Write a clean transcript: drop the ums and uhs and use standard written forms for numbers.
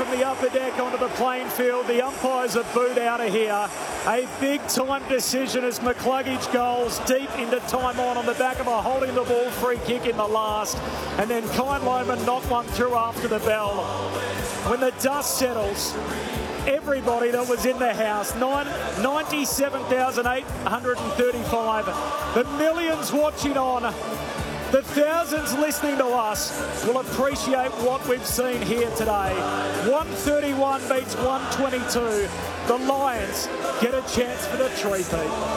from the upper deck onto the playing field. The umpires are booed out of here. A big-time decision as McCluggage goals deep into time on the back of a holding the ball free kick in the last. And then Kyle Lohmann knocked one through after the bell. When the dust settles, everybody that was in the house, 97,835, the millions watching on, the thousands listening to us will appreciate what we've seen here today. 131 beats 122. The Lions get a chance for the three-peat.